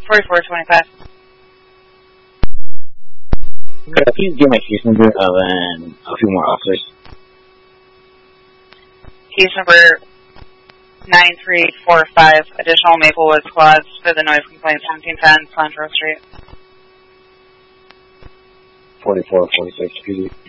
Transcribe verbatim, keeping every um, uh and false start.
forty-four twenty-five. Could I please get my case number of and a few more officers? Case number nine three four five, additional Maplewood squads for the noise complaint, seventeen ten Central Street. forty-four forty-six P D.